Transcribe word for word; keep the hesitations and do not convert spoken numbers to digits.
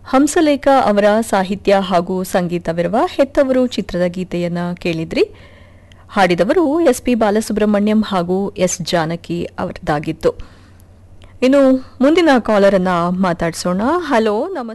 ಹಂಸಲೇಖ ಅವರ ಸಾಹಿತ್ಯ ಹಾಗೂ ಸಂಗೀತವಿರುವ ಹೆತ್ತವರು ಚಿತ್ರದ ಗೀತೆಯನ್ನ ಕೇಳಿದ್ರಿ. ಹಾಡಿದವರು ಎಸ್ ಪಿ ಬಾಲಸುಬ್ರಹ್ಮಣ್ಯಂ ಹಾಗೂ ಎಸ್ ಜಾನಕಿ ಅವರದಾಗಿತ್ತು. ಇನ್ನು ಮುಂದಿನ ಕಾಲರ್ ಅನ್ನ ಮಾತಾಡಿಸೋಣ. ಹಲೋ, ನಮಸ್ತೆ.